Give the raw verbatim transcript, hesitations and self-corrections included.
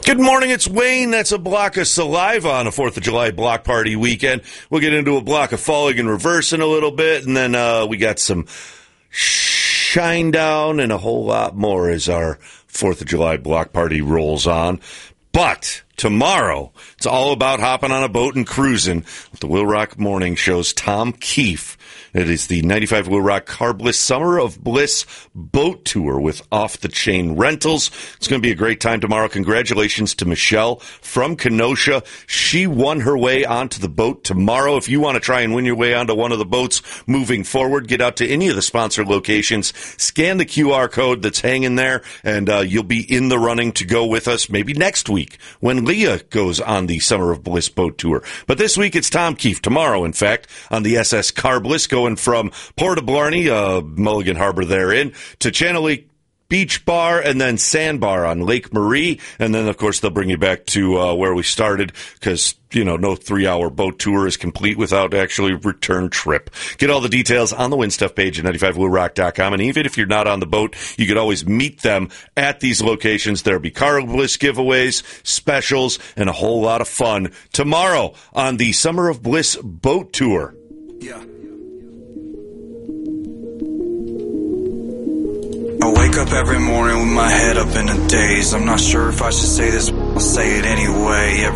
Good morning, it's Wayne. That's a block of saliva on a fourth of July block party weekend. We'll get into a block of falling and reverse in a little bit, and then uh, we got some shine down and a whole lot more as our fourth of July block party rolls on. But tomorrow, it's all about hopping on a boat and cruising with the Will Rock Morning Show's Tom Keefe. It is the ninety-five Will Rock Car Bliss Summer of Bliss boat tour with off-the-chain rentals. It's going to be a great time tomorrow. Congratulations to Michelle from Kenosha. She won her way onto the boat tomorrow. If you want to try and win your way onto one of the boats moving forward, get out to any of the sponsor locations, scan the Q R code that's hanging there, and uh, you'll be in the running to go with us maybe next week when Leah goes on the Summer of Bliss boat tour. But this week it's Tom Keefe. Tomorrow, in fact, on the S S Car Bliss, going from Port of Blarney, uh, Mulligan Harbor therein, to Channelly Beach Bar and then Sandbar on Lake Marie. And then, of course, they'll bring you back to uh, where we started because, you know, no three-hour boat tour is complete without actually return trip. Get all the details on the Win Stuff page at ninety-five will rock dot com. And even if you're not on the boat, you could always meet them at these locations. There'll be Car Bliss giveaways, specials, and a whole lot of fun tomorrow on the Summer of Bliss boat tour. Yeah. I wake up every morning with my head up in a daze. I'm not sure if I should say this, but I'll say it anyway. Every